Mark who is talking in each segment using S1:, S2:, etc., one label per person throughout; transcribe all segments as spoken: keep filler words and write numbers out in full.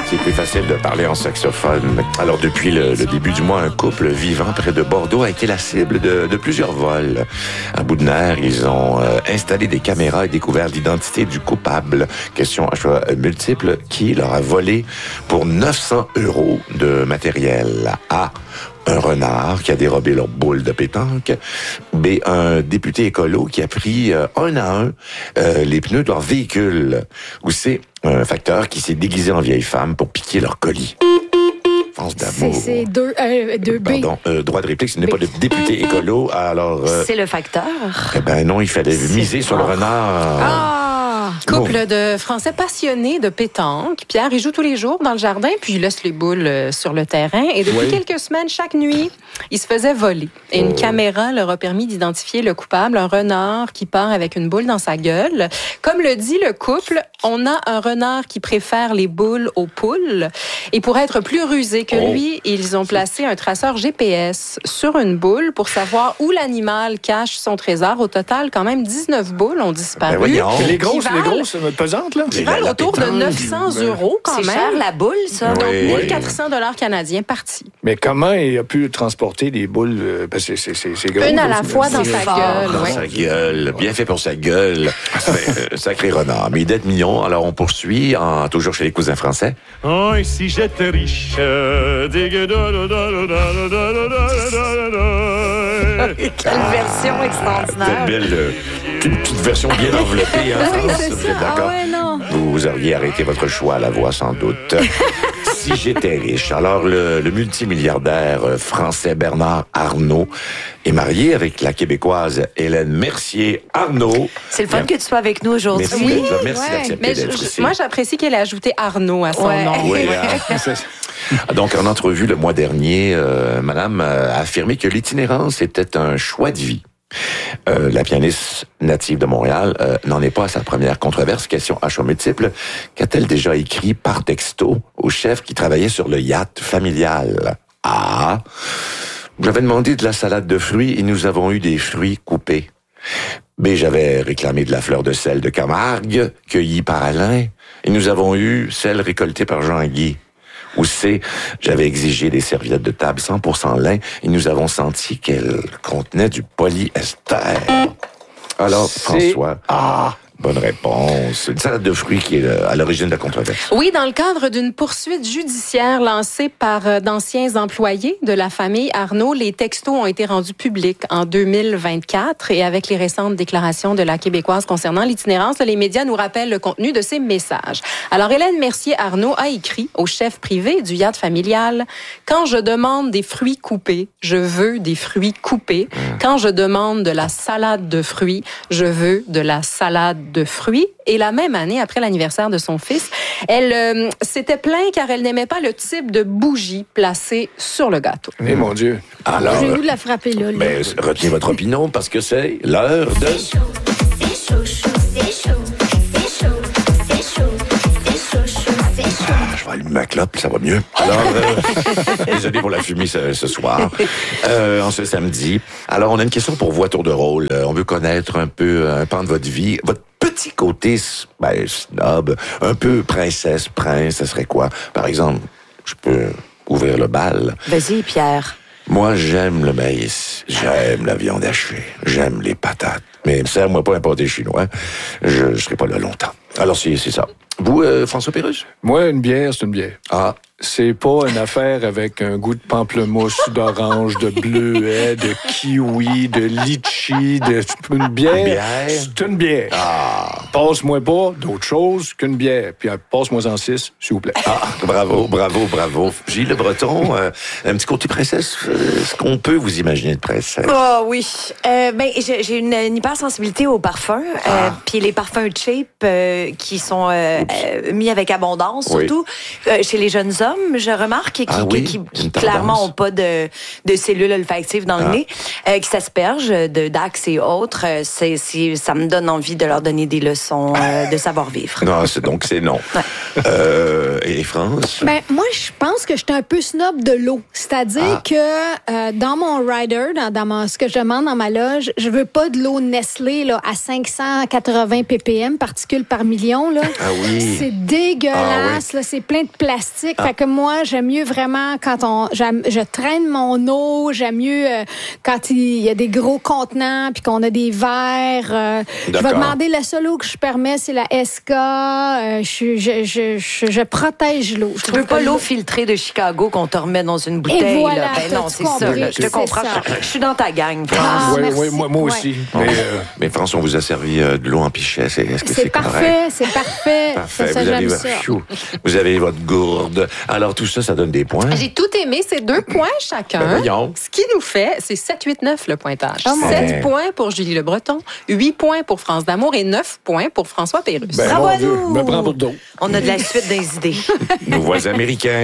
S1: c'est plus facile de parler en saxophone. Alors, depuis le, le début du mois, un couple vivant près de Bordeaux a été la cible de, de plusieurs vols. À bout de nerfs, ils ont euh, installé des caméras et découvert l'identité du coupable. Question à choix multiple, qui leur a volé pour neuf cents euros de matériel. A. Un renard qui a dérobé leur boule de pétanque. B. Un député écolo qui a pris euh, un à un euh, les pneus de leur véhicule. Ou C. Un facteur qui s'est déguisé en vieille femme pour piquer leur colis. France d'amour.
S2: C'est, c'est deux, euh, deux B.
S1: Pardon, euh, droit de réplique, ce n'est
S2: B.
S1: pas le député écolo, alors... Euh,
S3: c'est le facteur.
S1: Eh ben non, il fallait
S3: C'est
S1: miser sur le renard.
S2: Ah!
S4: Couple oh. de Français passionnés de pétanque. Pierre, il joue tous les jours dans le jardin, puis il laisse les boules euh, sur le terrain. Et depuis oui. quelques semaines, chaque nuit, il se faisait voler. Et une oh. caméra leur a permis d'identifier le coupable, un renard qui part avec une boule dans sa gueule. Comme le dit le couple, on a un renard qui préfère les boules aux poules. Et pour être plus rusé que oh. lui, ils ont placé un traceur G P S sur une boule pour savoir où l'animal cache son trésor. Au total, quand même, dix-neuf boules ont disparu. Ben
S5: voyons. Les grosses, les grosses pesantes, là.
S4: Qui valent autour de neuf cents euros, quand
S3: c'est
S4: même.
S3: C'est cher, la boule, ça.
S1: Oui.
S4: Donc, mille quatre cents dollars canadiens partis.
S5: Mais comment il a pu transporter des boules? Euh, parce que c'est, c'est, c'est gros.
S4: Une à la fois dans
S3: c'est
S4: sa
S3: fort.
S4: gueule.
S1: Dans
S4: ouais.
S1: sa gueule. Bien fait pour sa gueule. Mais, sacré renard. Mais il doit être mignon. Alors, on poursuit, en, toujours chez les cousins français.
S6: Oh, et si j'étais riche.
S3: Quelle version extraordinaire.
S1: Belle, euh, une petite version bien enveloppée. Hein,
S2: Oui,
S1: France,
S2: c'est
S1: vous
S2: ça.
S1: êtes d'accord?
S2: Ah ouais, non.
S1: Vous, vous auriez arrêté votre choix à la voix, sans doute. Si j'étais riche. Alors, le, le multimilliardaire français Bernard Arnault est marié avec la Québécoise Hélène Mercier-Arnault.
S3: C'est le fun que tu sois avec nous aujourd'hui.
S1: Merci,
S4: Oui,
S1: d'être là. Merci
S2: ouais.
S1: d'accepter
S4: Mais
S1: d'être
S4: je,
S1: ici.
S4: moi, j'apprécie qu'elle ait ajouté Arnaud à son
S3: Ouais.
S4: nom.
S1: Oui, hein. Donc, en entrevue le mois dernier, euh, Madame a affirmé que l'itinérance était un choix de vie. Euh, la pianiste native de Montréal euh, n'en est pas à sa première controverse. Question à choix multiple. Qu'a-t-elle déjà écrit par texto au chef qui travaillait sur le yacht familial? A. J'avais demandé de la salade de fruits et nous avons eu des fruits coupés. B. J'avais réclamé de la fleur de sel de Camargue, cueillie par Alain, et nous avons eu celle récoltée par Jean-Guy. Ou C, j'avais exigé des serviettes de table cent pour cent lin et nous avons senti qu'elles contenaient du polyester. Alors,
S5: C'est...
S1: François, ah, bonne réponse. Une salade de fruits qui est à l'origine de la controverse.
S4: Oui, dans le cadre d'une poursuite judiciaire lancée par d'anciens employés de la famille Arnault, les textos ont été rendus publics en deux mille vingt-quatre et avec les récentes déclarations de la Québécoise concernant l'itinérance, les médias nous rappellent le contenu de ces messages. Alors, Hélène Mercier-Arnault a écrit au chef privé du yacht familial « Quand je demande des fruits coupés, je veux des fruits coupés. Quand je demande de la salade de fruits, je veux de la salade de fruits. » Et la même année, après l'anniversaire de son fils, elle euh, s'était plainte car elle n'aimait pas le type de bougie placée sur le gâteau.
S5: Mais mon Dieu.
S1: Alors,
S2: J'ai le goût de la frapper là. là.
S1: ben, retenez votre opinion parce que c'est l'heure de...
S7: C'est chaud, c'est chaud, c'est chaud, c'est chaud, c'est chaud, c'est chaud, c'est chaud.
S1: Je vais allumer ma clope, ça va mieux. Alors, euh, désolé pour la fumée ce, ce soir, euh, en ce samedi. Alors, on a une question pour vous à tour de rôle. Euh, on veut connaître un peu un pan de votre vie. Votre petit côté, ben, snob, un peu princesse, prince, ça serait quoi? Par exemple, je peux ouvrir le bal.
S3: Vas-y, Pierre.
S1: Moi, j'aime le maïs, j'aime la viande hachée, j'aime les patates. Mais serre-moi pas un pâté chinois, je ne serai pas là longtemps. Alors, c'est, c'est ça. Vous, euh, François Pérusse?
S5: Moi, une bière, c'est une bière.
S1: Ah.
S5: C'est pas une affaire avec un goût de pamplemousse, d'orange, de bleuet, de kiwi, de litchi, de... Une bière,
S1: Une bière?
S5: c'est une bière.
S1: Ah.
S5: Passe-moi pas d'autre chose qu'une bière. Puis euh, passe-moi en six, s'il vous plaît.
S1: Ah, bravo, bravo, bravo. Gilles Le Breton, euh, un petit côté princesse, euh, ce qu'on peut vous imaginer de princesse.
S3: Oh oui. Euh, ben, j'ai, j'ai une, une hypersensibilité aux parfums.
S1: Ah.
S3: Euh, puis les parfums cheap euh, qui sont euh, euh, mis avec abondance,
S1: Oui.
S3: surtout euh, chez les jeunes hommes, je remarque, qui,
S1: Ah
S3: qui,
S1: oui,
S3: qui,
S1: une
S3: qui
S1: tendance.
S3: clairement n'ont pas de, de cellules olfactives dans
S1: Ah.
S3: le nez, euh, qui s'aspergent de Dax et autres. Euh, C'est, c'est, ça me donne envie de leur donner des leçons euh, de savoir-vivre.
S1: Non, c'est, donc c'est non.
S3: Ouais.
S1: Euh, et France?
S2: Ben, moi, je pense que je suis un peu snob de l'eau. C'est-à-dire
S1: Ah.
S2: que euh, dans mon rider, dans, dans mon, ce que je demande dans ma loge, je veux pas de l'eau Nestlé là, à cinq cent quatre-vingts ppm, particules par million. Là.
S1: Ah oui. Oui.
S2: C'est dégueulasse,
S1: Ah oui.
S2: là, c'est plein de plastique. Fait que moi, j'aime mieux vraiment quand on, j'aime- je traîne mon eau, j'aime mieux euh, quand il y a des gros contenants puis qu'on a des verres. euh, je vais
S1: D'accord.
S2: demander la seule eau que je permets, c'est la S K. euh, je, je, je, je, je protège l'eau. Je
S3: Tu
S2: trouve
S3: veux pas
S2: que
S3: l'eau filtrée de Chicago qu'on te remet dans une bouteille?
S2: voilà,
S3: là. Ben
S2: t'as
S3: non,
S2: tout
S3: c'est ça.
S2: compris,
S3: là. Je te
S2: c'est
S3: comprends.
S2: ça.
S3: Je, je suis dans ta gang, France.
S2: Ah,
S5: oui,
S2: merci.
S5: oui, moi, moi
S2: Ouais.
S5: aussi. Mais, euh,
S1: Mais France, on vous a servi euh, de l'eau en pichet. C'est, est-ce que c'est,
S2: C'est
S1: correct?
S2: parfait, c'est parfait.
S1: Parfait.
S2: Ça, ça,
S1: vous, avez,
S2: j'aime ça.
S1: Pfiou. Vous avez votre gourde. Alors, tout ça, ça donne des points.
S4: J'ai tout aimé, c'est deux points chacun.
S1: Ben voyons.
S4: Ce qui nous fait, c'est sept huit neuf le pointage.
S2: Oh mon
S4: sept
S1: Dieu.
S4: points pour Julie Le Breton, huit points pour France d'Amour et neuf points pour François Pérusse.
S5: ben,
S3: Bravo
S5: mon
S3: à
S5: Dieu,
S3: nous.
S5: me prends pour d'autres.
S3: On a de la suite des idées.
S1: Nos voisins américains.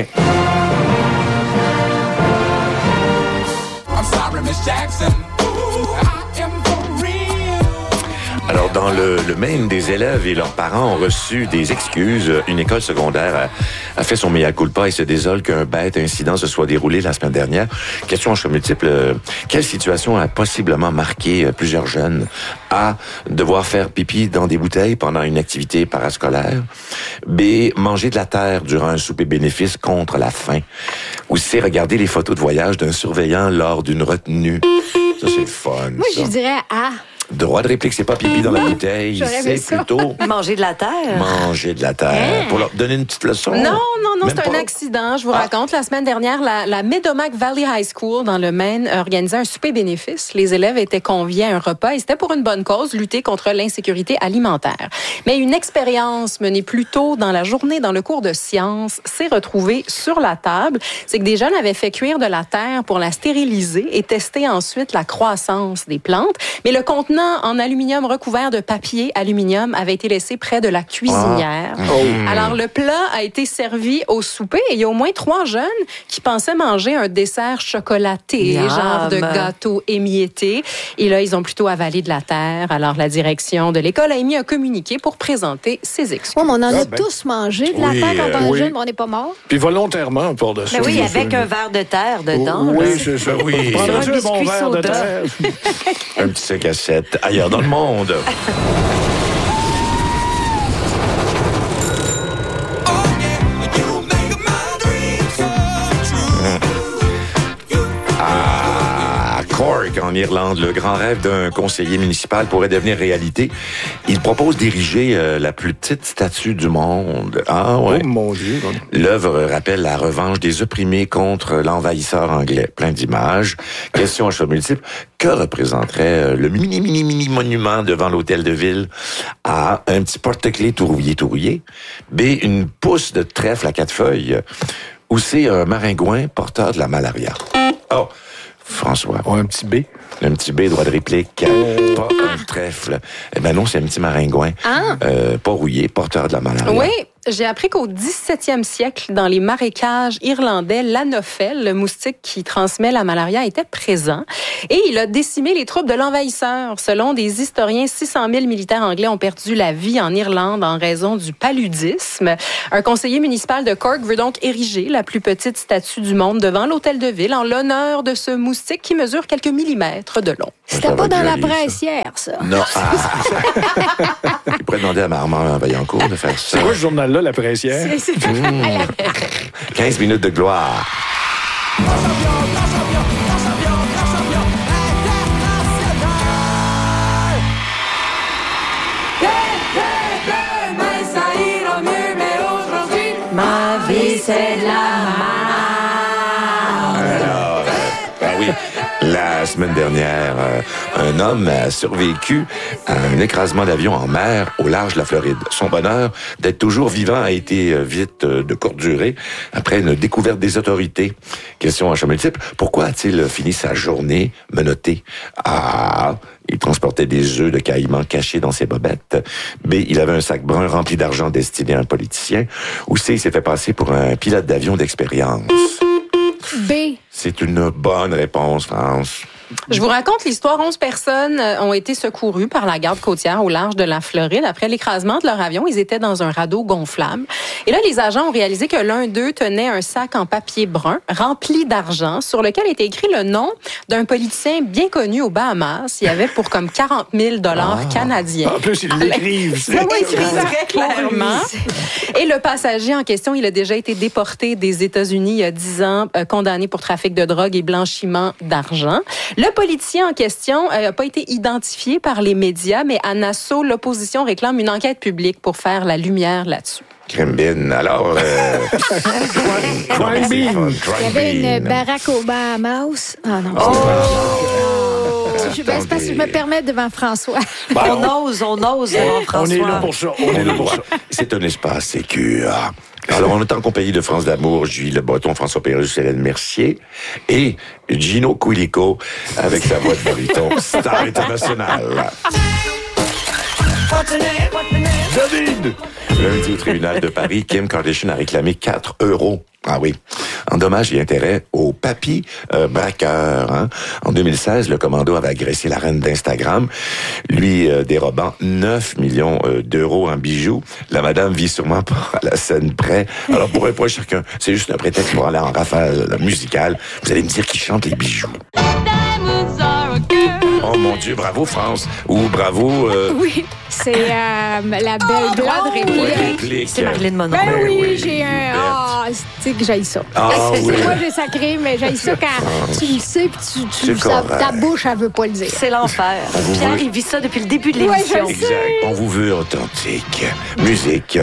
S8: I'm sorry, Miss Jackson. Ooh, I am for real.
S1: Alors, dans le, le Maine, des élèves et leurs parents ont reçu des excuses. Une école secondaire a, a fait son mea culpa et se désole qu'un bête incident se soit déroulé la semaine dernière. Question en choix multiple. euh, Quelle situation a possiblement marqué euh, plusieurs jeunes? A. Devoir faire pipi dans des bouteilles pendant une activité parascolaire. B. Manger de la terre durant un souper bénéfice contre la faim. Ou C. Regarder les photos de voyage d'un surveillant lors d'une retenue. Ça, c'est le fun.
S2: Moi,
S1: ça.
S2: je dirais ah.
S1: Droit de réplique, c'est pas pipi dans la bouteille,
S2: J'aurais
S1: c'est
S2: aimé ça.
S1: plutôt
S3: Manger de la terre.
S1: manger de la terre. Pour leur donner une petite leçon.
S4: Non, non, non,
S1: Même
S4: c'est un
S1: pas?
S4: accident. Je vous
S1: Ah.
S4: raconte. La semaine dernière, la, la Medomac Valley High School dans le Maine organisait un souper bénéfice. Les élèves étaient conviés à un repas et c'était pour une bonne cause, lutter contre l'insécurité alimentaire. Mais une expérience menée plus tôt dans la journée dans le cours de sciences s'est retrouvée sur la table. C'est que des jeunes avaient fait cuire de la terre pour la stériliser et tester ensuite la croissance des plantes. Mais le contenant en aluminium recouvert de papier aluminium avait été laissé près de la cuisinière.
S1: Ah.
S4: Alors, le plat a été servi au souper et il y a au moins trois jeunes qui pensaient manger un dessert chocolaté,
S3: Miam.
S4: genre de gâteau émietté. Et là, ils ont plutôt avalé de la terre. Alors, la direction de l'école a émis un communiqué pour présenter ses excuses.
S2: Ouais, mais on en a
S5: Ah, ben.
S2: tous mangé de la
S1: Oui,
S2: terre quand on est
S5: oui.
S2: jeune, mais on n'est pas mort.
S5: Puis volontairement, pour de ça.
S3: Ben oui,
S5: je me
S3: avec
S5: souviens.
S3: un verre de terre dedans.
S5: Oui,
S3: là.
S5: c'est ça.
S1: Oui.
S5: Prendrais-tu
S3: Sur un
S5: un bon
S3: biscuit
S5: verre de
S3: soda.
S5: terre?
S1: Un petit sac à sept ailleurs dans le monde. À Cork, en Irlande, le grand rêve d'un conseiller municipal pourrait devenir réalité. Il propose d'ériger euh, la plus petite statue du monde. Ah ouais.
S5: Oh mon Dieu.
S1: L'œuvre rappelle la revanche des opprimés contre l'envahisseur anglais. Plein d'images. Question à choix multiple. Que représenterait euh, le mini, mini, mini monument devant l'hôtel de ville? A. Un petit porte-clés tout rouillé, tout rouillé. B. Une pousse de trèfle à quatre feuilles. Ou C. Un maringouin porteur de la malaria. Oh, François.
S5: Oh, un petit B.
S1: Un petit B, droit de réplique. Pas un trèfle. Eh ben non, c'est un petit maringouin.
S2: Ah.
S1: Euh, pas rouillé, porteur de la malaria.
S4: Oui, j'ai appris qu'au dix-septième siècle, dans les marécages irlandais, l'anophèle, le moustique qui transmet la malaria, était présent. Et il a décimé les troupes de l'envahisseur. Selon des historiens, six cent mille militaires anglais ont perdu la vie en Irlande en raison du paludisme. Un conseiller municipal de Cork veut donc ériger la plus petite statue du monde devant l'hôtel de ville en l'honneur de ce moustique qui mesure quelques millimètres de long.
S2: C'était
S1: Ça
S2: pas
S1: va
S2: dans la
S1: gueuler, ça.
S2: presse hier, ça.
S1: Non. Ah. Il pourrait demander à Marmand Vaillancourt de faire ça.
S5: C'est quoi ce journal-là, La Pressière?
S2: C'est- c'est-
S1: quinze minutes de gloire.
S3: Ma vie, c'est de la
S1: Alors, euh, ben oui, la semaine dernière, euh, un homme a survécu à un écrasement d'avion en mer au large de la Floride. Son bonheur d'être toujours vivant a été euh, vite euh, de courte durée après une découverte des autorités. Question à choix multiple. Pourquoi a-t-il fini sa journée menotté? A. Il transportait des œufs de caïman cachés dans ses bobettes. B. Il avait un sac brun rempli d'argent destiné à un politicien. Ou C. Il s'est fait passer pour un pilote d'avion d'expérience.
S2: B.
S1: C'est une bonne réponse, France.
S4: Je vous raconte l'histoire. onze personnes ont été secourues par la garde côtière au large de la Floride. Après l'écrasement de leur avion, ils étaient dans un radeau gonflable. Et là, les agents ont réalisé que l'un d'eux tenait un sac en papier brun rempli d'argent sur lequel était écrit le nom d'un politicien bien connu aux Bahamas. Il y avait pour comme quarante mille dollars
S1: Ah.
S4: canadiens.
S5: En plus, ils l'écrivent.
S4: Oui, oui, très clairement. Et le passager en question, il a déjà été déporté des États-Unis il y a dix ans, euh, condamné pour trafic de drogue et blanchiment d'argent. Le politicien en question n'a pas été identifié par les médias, mais à Nassau, l'opposition réclame une enquête publique pour faire la lumière là-dessus.
S1: Crime bin. Alors, euh... Non, mais c'est fun.
S2: Il y avait
S1: Crime
S2: une
S1: bin.
S2: baraque au Bahamas. Ah non. Je, ben, c'est parce que je me permets devant François.
S3: On ose, on ose, devant François.
S5: On est là pour ça. On est là pour ça.
S1: C'est un espace sécure. Alors, on est en compagnie de France d'Amour, Julie Le Breton, François Pérusse, Hélène Mercier et Gino Quilico avec sa voix de baryton, star internationale.
S5: David!
S1: Lundi au tribunal de Paris, Kim Kardashian a réclamé quatre euros. Ah oui. En dommages et intérêts au papy euh, braqueur. Hein. En deux mille seize, le commando avait agressé la reine d'Instagram, lui euh, dérobant neuf millions euh, d'euros en bijoux. La madame vit sûrement pas à la scène près. Alors pour un point chacun, c'est juste un prétexte pour aller en rafale musicale. Vous allez me dire qui chante les bijoux. Oh mon Dieu, bravo France. Ou bravo... Euh,
S2: Oui, c'est euh, la belle
S3: droit de
S2: blonde.
S3: réplique.
S1: réplique.
S3: C'est Marilyn Monroe.
S2: Ben
S1: Ben
S2: oui,
S1: oui,
S2: j'ai un...
S1: Hubert.
S2: Ah, tu sais que j'aille ça.
S1: Ah
S2: C'est
S1: oui.
S2: moi, j'ai sacré, mais j'aille ça quand tu le sais puis tu, tu,
S1: C'est
S2: ça-
S1: correct.
S2: ta bouche, elle veut pas le dire.
S3: C'est l'enfer.
S1: vous
S3: Pierre,
S1: veut-
S3: il vit ça depuis le début de
S2: Ouais,
S3: l'émission.
S2: je le sais.
S1: Exact. On vous veut authentique. Musique.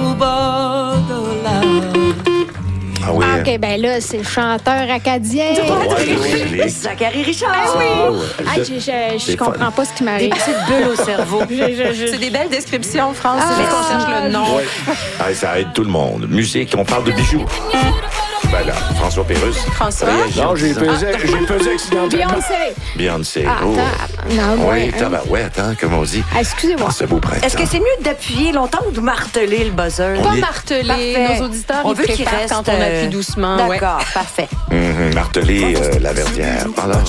S1: Ah oui.
S2: Ah, OK, ben là, c'est le chanteur acadien.
S1: Roi de réplique.
S3: Zachary Richard.
S2: Ah oui.
S1: Ah ouais.
S2: Ah, je, je, je
S1: C'est
S2: comprends
S1: fun.
S2: pas ce qui
S3: Des
S2: m'arrive.
S3: petites bulles au cerveau.
S2: Je- je- je-
S4: C'est des belles descriptions, France.
S2: Ah.
S4: C'est juste qu'on cherche le nom.
S1: Ouais. Ah, ça aide tout le monde. Musique, on parle de bijoux. Ben là, François Pérusse.
S4: François?
S1: Réagis en
S5: Non, j'ai
S1: disant-
S5: pesé, j'ai pesé accidentellement.
S2: Beyoncé.
S1: Beyoncé.
S2: Ah,
S1: Oh.
S2: attends. Non, ouais,
S1: Oui,
S2: hein.
S1: tabarouette, hein, comme on dit.
S2: Ah, excusez-moi.
S1: En ce beau printemps.
S3: Est-ce que c'est mieux d'appuyer longtemps ou de marteler le buzzer?
S4: Pas
S1: est-
S4: marteler.
S3: Parfait.
S4: Nos auditeurs,
S3: On
S4: ils
S3: veut qu'il
S4: préfèrent
S3: reste,
S4: quand on appuie
S3: euh,
S4: doucement. ouais.
S3: D'accord, parfait.
S1: Mhm, marteler euh, la verdière. Alors,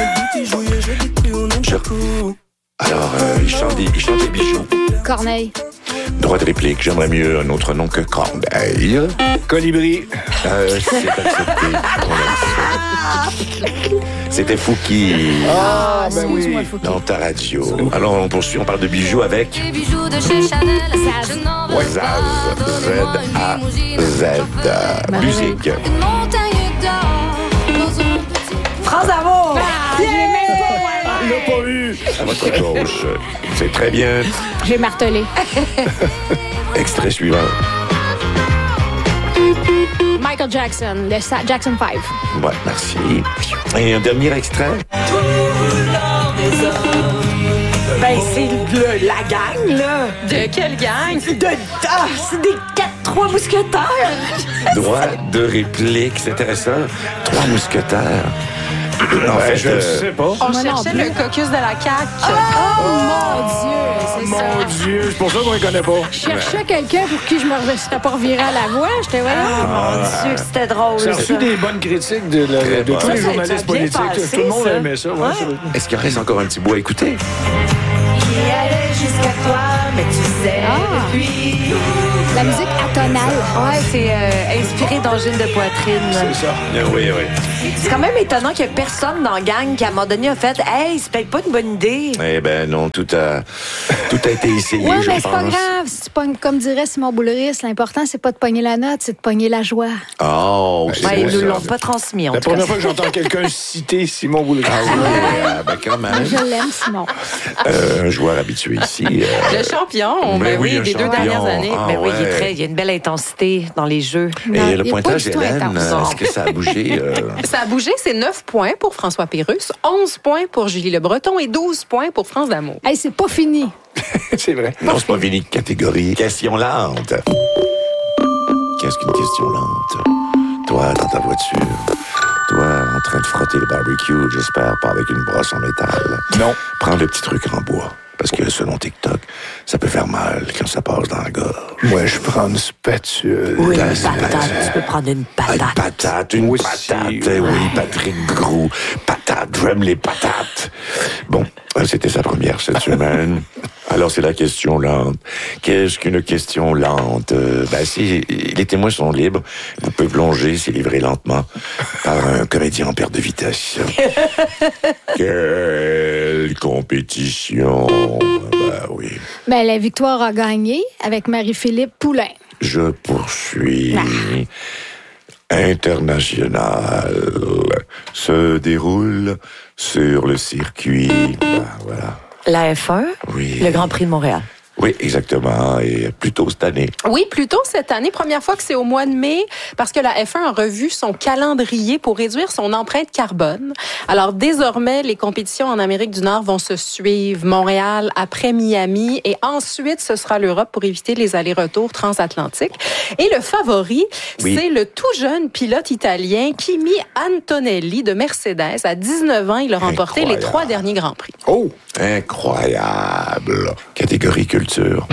S1: Je- Alors euh, il, chante des, il chante des bijoux.
S2: Corneille.
S1: Droit de réplique, j'aimerais mieux un autre nom que Corneille.
S5: Colibri.
S1: Euh, c'est accepté. On aime ça. C'était Fouki
S5: Ah, ben
S2: Excuse-moi,
S5: oui.
S2: Fouki.
S1: dans ta radio. Alors, on poursuit, on parle de bijoux avec
S7: bijoux de chez Chanel.
S2: Zaz.
S1: ouais, Zaz. Z A Z. Musique.
S7: Une montagne d'or dans un petit
S3: France d'amour!
S2: Ah, j'ai même
S5: Il l'a pas eu.
S1: À votre gauche. C'est très bien.
S2: pas... J'ai martelé.
S1: Extrait suivant.
S2: Michael Jackson, de Sa- Jackson cinq.
S1: Ouais, merci. Et un dernier extrait.
S3: Ben, c'est le- la gang, là.
S4: De quelle gang?
S3: De, ah, c'est des quatre, trois mousquetaires.
S1: Droit de réplique, c'est intéressant. Trois mousquetaires. En
S5: Ben,
S1: fait,
S5: je
S1: euh,
S5: ne sais pas.
S4: On
S2: Moi non
S4: cherchait
S2: plus.
S4: le caucus de la C A Q.
S2: Oh, mon Dieu, c'est
S5: Mon
S2: ça.
S5: Dieu, c'est pour ça qu'on ne connaît pas.
S2: Je cherchais quelqu'un pour qui je me serais pas reviré à la voix. J'étais, voyons.
S3: Ah, mon Dieu, que c'était drôle.
S5: Ça a reçu
S3: ça.
S5: des bonnes critiques de, la-
S1: Très
S5: de
S1: bonne.
S5: tous les
S3: Ça, ça a
S5: journalistes
S3: bien
S5: politiques.
S3: passé,
S5: Tout le monde
S3: ça.
S5: aimait ça. Ouais,
S3: Ouais.
S5: ça-
S1: est-ce qu'il reste encore un petit bout à écouter?
S3: Qui allait jusqu'à toi, mais tu sais,
S2: Ah.
S3: depuis.
S2: La musique atonale.
S3: Ouais, c'est euh, inspiré d'angine de poitrine.
S5: C'est ça.
S1: Ah oui, oui.
S3: C'est quand même étonnant qu'il n'y a personne dans la gang qui, à un moment donné, a fait « Hey, c'est peut-être pas une bonne idée.
S1: Eh ben non, tout a, tout a été essayé,
S2: Oui,
S1: je
S2: mais c'est pas
S1: pense.
S2: grave. Si tu pognes- comme dirait Simon Bouleris, l'important, c'est pas de pogner la note, c'est de pogner la joie.
S1: Oh, c'est »
S3: Ouais, ils
S1: beau,
S3: ne
S1: ça.
S3: l'ont pas transmis, en
S5: La
S3: tout cas.
S5: première fois que j'entends quelqu'un citer Simon Bouleris.
S1: Ah oui, ah, ben quand même.
S2: Je l'aime, Simon.
S1: Euh, un joueur habitué ici. euh,
S4: Le champion,
S1: Ben
S4: ben
S1: oui,
S4: oui,
S1: un
S4: des deux
S1: champion.
S4: dernières années.
S1: Ah,
S3: Mais oui, il, est
S1: ouais.
S3: très, il y a une belle intensité dans les jeux.
S2: Non,
S1: Et le
S2: il est pas
S1: pointage,
S2: du tout
S1: Hélène,
S2: intense.
S1: euh, est-ce que ça a bougé? euh?
S4: Ça a bougé, c'est neuf points pour François Pérusse, onze points pour Julie Le Breton et douze points pour France d'Amour.
S2: Hey, c'est pas fini.
S5: C'est vrai.
S1: Non, c'est pas fini de catégorie. Question lente. Qu'est-ce qu'une question lente? Toi, dans ta voiture. Toi, en train de frotter le barbecue, j'espère pas avec une brosse en métal.
S5: Non.
S1: Prends le petit truc en bois. Parce que selon TikTok, ça peut faire mal quand ça passe dans la gorge.
S5: Moi, je prends une spatule.
S3: Oui,
S1: La
S3: une
S1: spatule.
S3: patate. Tu peux prendre une
S1: Ah, une
S3: patate.
S1: patate, une
S5: Aussi,
S1: patate.
S5: oui.
S1: Eh oui, Patrick Gros. Patate, j'aime les patates. Bon, c'était sa première cette semaine. Alors, c'est la question lente. Qu'est-ce qu'une question lente? Euh, ben, si les témoins sont libres, vous pouvez plonger, c'est livré lentement par un comédien en perte de vitesse. Quelle compétition! Ben oui.
S2: Ben, la victoire a gagné avec Marie-Philippe Poulain.
S1: Je poursuis. International se déroule sur le circuit. Ben, voilà.
S3: La F un,
S1: Oui.
S3: le Grand Prix de Montréal.
S1: Oui, exactement. Et plutôt cette année.
S4: Oui, plutôt cette année. Première fois que c'est au mois de mai, parce que la F un a revu son calendrier pour réduire son empreinte carbone. Alors, désormais, les compétitions en Amérique du Nord vont se suivre. Montréal après Miami. Et ensuite, ce sera l'Europe pour éviter les allers-retours transatlantiques. Et le favori,
S1: Oui.
S4: c'est le tout jeune pilote italien Kimi Antonelli de Mercedes. À dix-neuf ans, il a remporté les
S1: Incroyable.
S4: trois derniers Grands Prix.
S5: Oh!
S1: Incroyable. Catégorie culture.
S7: On va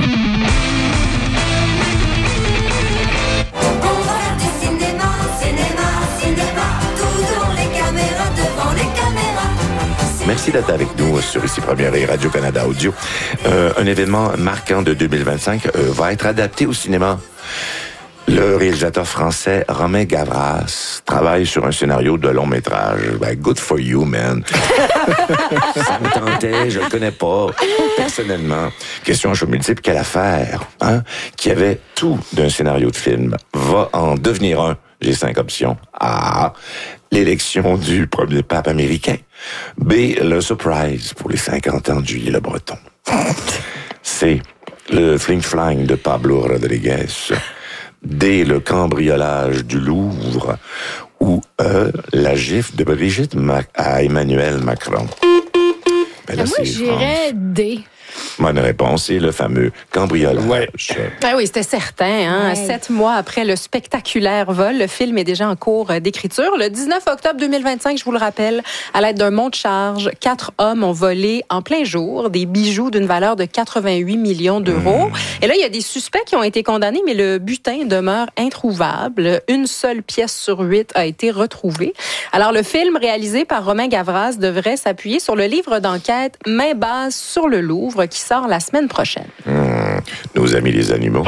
S7: du cinéma, cinéma, cinéma. Toujours les caméras devant les caméras.
S1: Merci d'être avec nous sur Ici Première et Radio-Canada Audio. Euh, un événement marquant de deux mille vingt-cinq euh, va être adapté au cinéma. Le réalisateur français Romain Gavras travaille sur un scénario de long métrage. Ben, good for you, man. Ça me tentait, je le connais pas, personnellement. Question à choix multiple, quelle affaire, hein? Qui avait tout d'un scénario de film va en devenir un. J'ai cinq options. A. L'élection du premier pape américain. B. Le surprise pour les cinquante ans de Julie Le Breton. C. Le fling-flang de Pablo Rodriguez. D. Le cambriolage du Louvre. Ou E. La gifle de Brigitte Mac- à Emmanuel Macron. Ben là,
S2: Moi,
S1: c'est
S2: j'irais D.
S1: Bonne réponse, c'est le fameux cambriolage.
S5: Ouais.
S4: Ah oui, c'était certain. Hein?
S2: Ouais.
S4: Sept mois après le spectaculaire vol, le film est déjà en cours d'écriture. Le dix-neuf octobre deux mille vingt-cinq, je vous le rappelle, à l'aide d'un monte-charge, quatre hommes ont volé en plein jour des bijoux d'une valeur de quatre-vingt-huit millions d'euros. Et là, il y a des suspects qui ont été condamnés, mais le butin demeure introuvable. Une seule pièce sur huit a été retrouvée. Alors, le film réalisé par Romain Gavras devrait s'appuyer sur le livre d'enquête Main basse sur le Louvre qui sort la semaine prochaine.
S1: Hum, nos amis les animaux.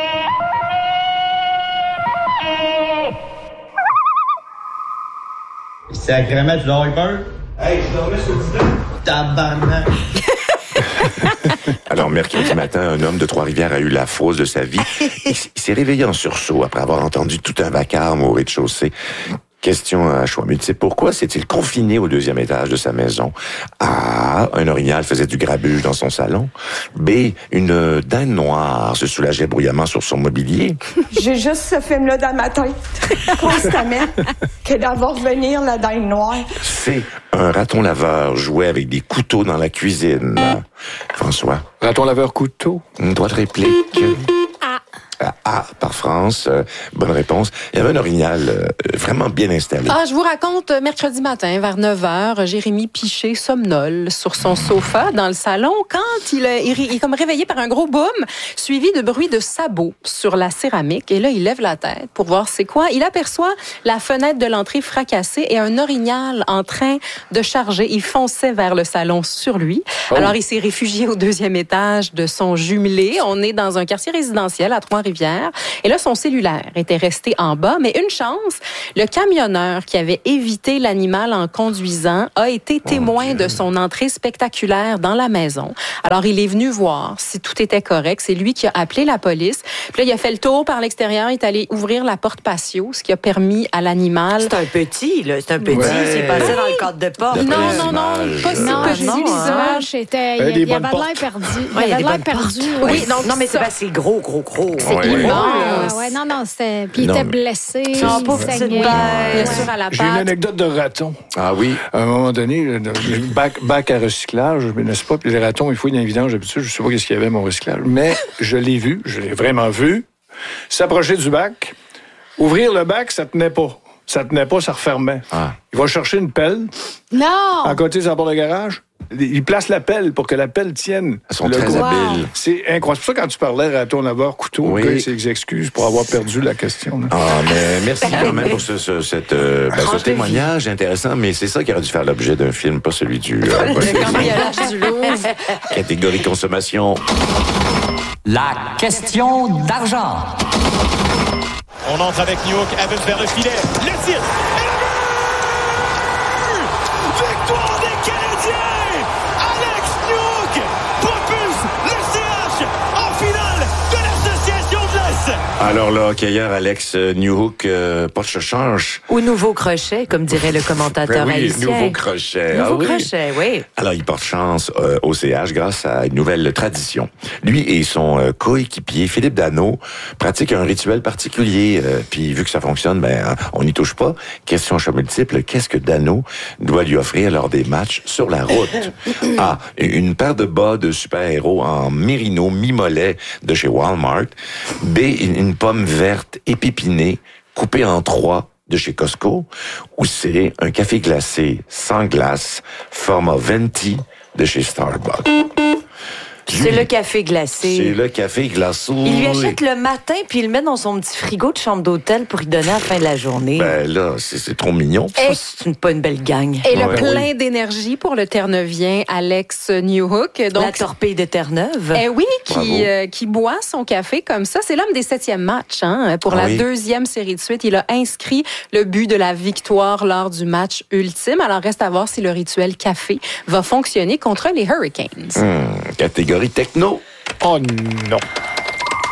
S9: Sacrément, tu dors peur? Hey, je dormais sur le divan. Tabarnak.
S1: Alors, mercredi matin, un homme de Trois-Rivières a eu la fausse de sa vie. Il s- il s'est réveillé en sursaut après avoir entendu tout un vacarme au rez-de-chaussée. Question à choix multiple. Pourquoi s'est-il confiné au deuxième étage de sa maison? A. Un orignal faisait du grabuge dans son salon. B. Une dinde noire se soulageait bruyamment sur son mobilier.
S10: J'ai juste ce film-là dans ma tête, constamment, que d'avoir venir la dinde noire.
S1: C. Un raton laveur jouait avec des couteaux dans la cuisine. François,
S5: Raton laveur couteau.
S1: une droite réplique. A. A, par France. Euh, bonne réponse. Il y avait un orignal euh, vraiment bien installé.
S4: Ah, je vous raconte, euh, mercredi matin, vers neuf heures, Jérémy Piché somnole sur son sofa dans le salon quand il, est- il, il est comme réveillé par un gros boom, suivi de bruits de sabots sur la céramique. Et là, il lève la tête pour voir c'est quoi. Il aperçoit la fenêtre de l'entrée fracassée et un orignal en train de charger. Il fonçait vers le salon sur lui.
S5: Oh.
S4: Alors, il s'est réfugié au deuxième étage de son jumelé. On est dans un quartier résidentiel à Trois-Rivières. Et là, son cellulaire était resté en bas. Mais une chance, le camionneur qui avait évité l'animal en conduisant a été témoin de son entrée spectaculaire dans la maison. Alors, il est venu voir si tout était correct. C'est lui qui a appelé la police. Puis là, il a fait le tour par l'extérieur. Il est allé ouvrir la porte patio, ce qui a permis à l'animal...
S3: C'est un petit, là. C'est un petit.
S5: Ouais.
S3: C'est passé dans le cadre de porte.
S1: D'après
S4: Non,
S1: les
S4: non, non,
S1: images,
S4: pas si
S1: euh,
S2: Non,
S3: Ah,
S2: j'ai
S3: non,
S2: vu les
S3: hein.
S2: images, c'était... Il
S5: Euh,
S2: y,
S5: des
S2: il y avait
S5: bonnes
S2: de l'air
S5: portes.
S2: perdu. Il
S3: Ouais,
S2: y avait de
S3: des
S2: l'air
S3: bonnes
S2: perdu.
S3: Oui,
S2: Oui,
S3: donc, non, mais c'est
S4: ça.
S3: pas c'est gros, gros, gros.
S4: C'est
S1: Ouais,
S4: immense.
S2: Ah, ouais, non, non, c'était... Puis il
S1: Non,
S2: était
S1: mais-
S2: blessé,
S1: C'est
S2: il
S1: ça.
S3: pauvre petite
S2: saignait.
S3: bête.
S4: Bien
S2: Ouais.
S4: sûr, à la
S5: J'ai une
S4: patte.
S5: anecdote de raton.
S1: Ah oui?
S5: À un moment donné, le le bac, bac à recyclage, mais n'est-ce pas? Puis les ratons, il faut une vidange d'habitude. Je ne sais pas qu'est-ce qu'il y avait à mon recyclage. Mais je l'ai vu, je l'ai vraiment vu, s'approcher du bac. Ouvrir le bac, ça tenait pas. Ça tenait pas, ça refermait.
S1: Ah.
S5: Il va chercher une pelle
S2: Non!
S5: à côté de sa porte de garage. il place la pelle pour que la pelle tienne.
S1: Ils sont
S5: le
S1: très
S5: gros.
S1: habiles.
S5: C'est incroyable. C'est pour ça quand tu parlais à ton avoir couteau,
S1: Oui.
S5: le gars, il s'excuse pour avoir perdu la question. là.
S1: Ah, mais merci quand même pour ce, ce, cette, euh, ben, ce témoignage intéressant, mais c'est ça qui aurait dû faire l'objet d'un film, pas celui du euh,
S4: Le cambriolage du Louvre.
S1: catégorie consommation.
S11: La question d'argent.
S6: On entre avec Newhook, Evans vers le filet. Le tir. Et le but! Victoire des Canadiens! Alex Newhook propulse le C H en finale de l'Association de l'Est.
S1: Alors là, hockeyeur Alex Newhook, euh, pas de change.
S3: Ou nouveau crochet, comme dirait le commentateur
S1: Ben oui,
S3: haïtien.
S1: nouveau crochet.
S3: Nouveau
S1: ah, oui.
S3: crochet, oui.
S1: Alors, il porte chance euh, au C H grâce à une nouvelle tradition. Lui et son euh, coéquipier, Philippe Danault, pratiquent un rituel particulier. Euh, puis, vu que ça fonctionne, ben, on n'y touche pas. Question choix multiple, qu'est-ce que Danault doit lui offrir lors des matchs sur la route? A. Une paire de bas de super-héros en mérino mi-mollet de chez Walmart. B. Une pomme verte épépinée, coupée en trois, de chez Costco, ou c'est un café glacé sans glace, format venti de chez Starbucks.
S3: C'est le café glacé.
S1: C'est le café glacé.
S3: Il lui achète le matin, puis il le met dans son petit frigo de chambre d'hôtel pour y donner à la fin de la journée.
S1: Ben là, c'est, c'est trop mignon.
S3: Ça, c'est une, pas une belle gang.
S4: Et le
S1: Ouais.
S4: plein d'énergie pour le Terre-Neuvien Alex Newhook. Donc,
S3: la torpille de Terre-Neuve.
S4: Eh oui,
S1: Bravo.
S4: qui, euh, qui boit son café comme ça. C'est l'homme des septièmes matchs. Hein. Pour
S1: Ah
S4: la
S1: oui.
S4: deuxième série de suite, il a inscrit le but de la victoire lors du match ultime. Alors, reste à voir si le rituel café va fonctionner contre les Hurricanes.
S1: Hum, catégorie techno.
S5: Oh non.